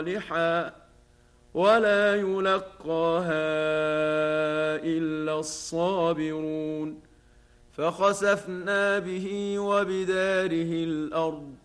صالحا ولا يلقاها إلا الصابرون. فخسفنا به وبداره الأرض